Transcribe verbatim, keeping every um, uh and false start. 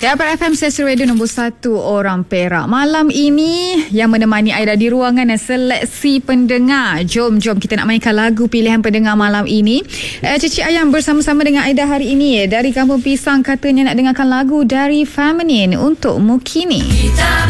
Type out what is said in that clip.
Dapat F M Stesen Radio nombor satu orang Perak. Malam ini yang menemani Aida di ruangan seleksi pendengar. Jom, jom kita nak mainkan lagu pilihan pendengar malam ini. Uh, Cici Ayam bersama-sama dengan Aida hari ini. Dari Kampung Pisang katanya nak dengarkan lagu dari Feminine untuk Mukini.